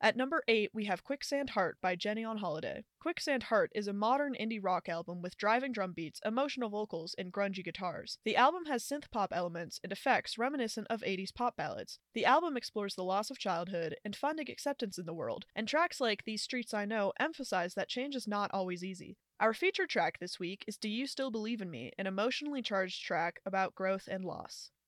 At number 8, we have Quicksand Heart by Jenny on Holiday. Quicksand Heart is a modern indie rock album with driving drum beats, emotional vocals, and grungy guitars. The album has synth pop elements and effects reminiscent of 80s pop ballads. The album explores the loss of childhood and finding acceptance in the world, and tracks like These Streets I Know emphasize that change is not always easy. Our featured track this week is Do You Still Believe in Me, an emotionally charged track about growth and loss.